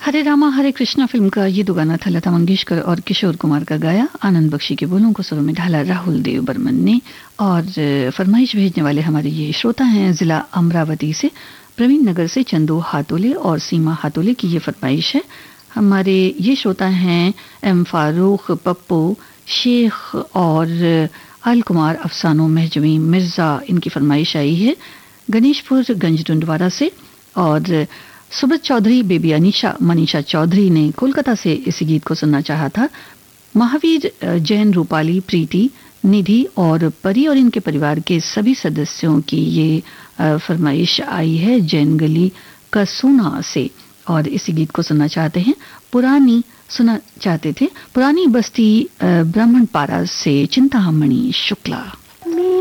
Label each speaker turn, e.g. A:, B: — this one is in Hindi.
A: हरे रामा हरे कृष्णा फिल्म का ये दो गाना था लता मंगेशकर और किशोर कुमार का गाया। आनंद बख्शी के बोलों को सुरों में ढाला राहुल देव बर्मन ने। और फरमाइश भेजने वाले हमारे ये श्रोता हैं जिला अमरावती से, प्रवीण नगर से चंदू हातोले और सीमा हातोले की ये फरमाइश है। हमारे ये श्रोता हैं एम फारूक, पप्पू शेख और आल कुमार अफसानो महजवी मिर्जा, इनकी फरमाइश आई है गणेशपुर गंज डुंडवारा से। और सुब्रत चौधरी, बेबी अनीशा, मनीषा चौधरी ने कोलकाता से इस गीत को सुनना चाहा था। महावीर, जैन, रूपाली, प्रीति, निधि और परी और इनके परिवार के सभी सदस्यों की ये फरमाइश आई है जैन गली कसूना से। और इसी गीत को सुनना चाहते हैं पुरानी बस्ती ब्राह्मणपारा से चिंतामणि शुक्ला।